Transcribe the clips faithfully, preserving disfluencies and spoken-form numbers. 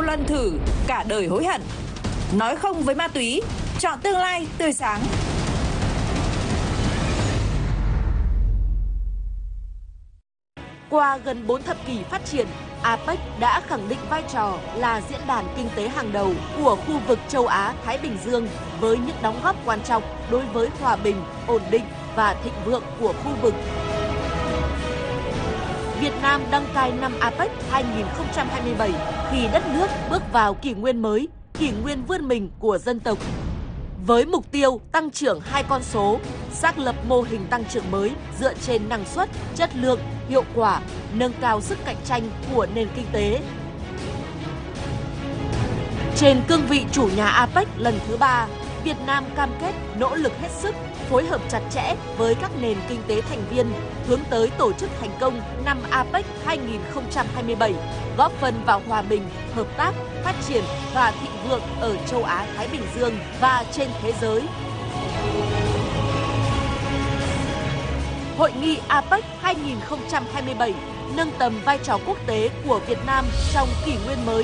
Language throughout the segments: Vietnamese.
lần thử, cả đời hối hận. Nói không với ma túy, chọn tương lai tươi sáng. Qua gần bốn thập kỷ phát triển, a pếch đã khẳng định vai trò là diễn đàn kinh tế hàng đầu của khu vực châu Á-Thái Bình Dương với những đóng góp quan trọng đối với hòa bình, ổn định và thịnh vượng của khu vực. Việt Nam đăng cai năm a pếch hai nghìn không trăm hai mươi bảy khi đất nước bước vào kỷ nguyên mới, kỷ nguyên vươn mình của dân tộc. Với mục tiêu tăng trưởng hai con số, xác lập mô hình tăng trưởng mới dựa trên năng suất, chất lượng, hiệu quả, nâng cao sức cạnh tranh của nền kinh tế. Trên cương vị chủ nhà a pếch lần thứ ba, Việt Nam cam kết nỗ lực hết sức, phối hợp chặt chẽ với các nền kinh tế thành viên, hướng tới tổ chức thành công năm a pếch hai nghìn không trăm hai mươi bảy, góp phần vào hòa bình, hợp tác, phát triển và thịnh vượng ở châu Á-Thái Bình Dương và trên thế giới. Hội nghị a pếch hai nghìn không trăm hai mươi bảy nâng tầm vai trò quốc tế của Việt Nam trong kỷ nguyên mới.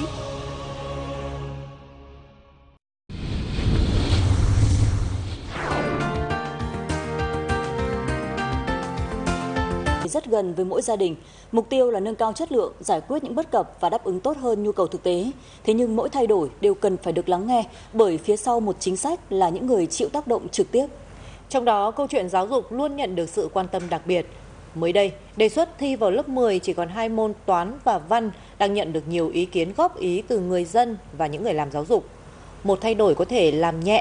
Rất gần với mỗi gia đình, mục tiêu là nâng cao chất lượng, giải quyết những bất cập và đáp ứng tốt hơn nhu cầu thực tế. Thế nhưng mỗi thay đổi đều cần phải được lắng nghe, bởi phía sau một chính sách là những người chịu tác động trực tiếp. Trong đó, câu chuyện giáo dục luôn nhận được sự quan tâm đặc biệt. Mới đây, đề xuất thi vào lớp mười chỉ còn hai môn toán và văn đang nhận được nhiều ý kiến góp ý từ người dân và những người làm giáo dục. Một thay đổi có thể làm nhẹ